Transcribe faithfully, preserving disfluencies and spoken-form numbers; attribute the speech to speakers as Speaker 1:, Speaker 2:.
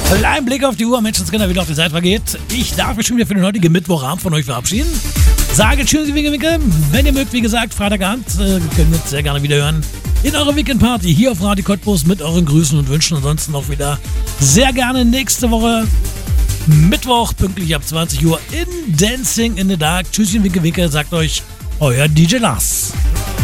Speaker 1: Kleinen Blick auf die Uhr, Menschenskinder, wie noch die Zeit vergeht. Ich darf mich schon wieder für den heutigen Mittwochabend von euch verabschieden. Sage tschüss, winke, winke. Wenn ihr mögt, wie gesagt, Freitagabend, äh, könnt ihr uns sehr gerne wieder hören. In eurer Weekend-Party hier auf Radio Cottbus mit euren Grüßen und Wünschen. Ansonsten auch wieder sehr gerne nächste Woche Mittwoch, pünktlich ab zwanzig Uhr in Dancing in the Dark. Tschüsschen, winke, winke, sagt euch euer D J Lars.